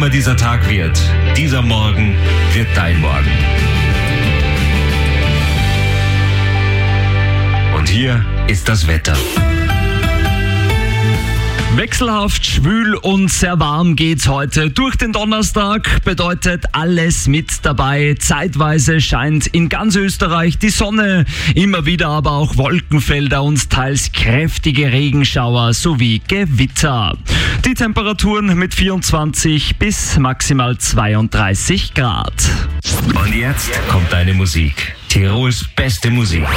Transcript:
immer dieser Tag wird, dieser Morgen wird dein Morgen. Und hier ist das Wetter. Wechselhaft, schwül und sehr warm geht's heute durch den Donnerstag, bedeutet alles mit dabei. Zeitweise scheint in ganz Österreich die Sonne, immer wieder aber auch Wolkenfelder und teils kräftige Regenschauer sowie Gewitter. Die Temperaturen mit 24 bis maximal 32 Grad. Und jetzt kommt deine Musik. Tirols beste Musik.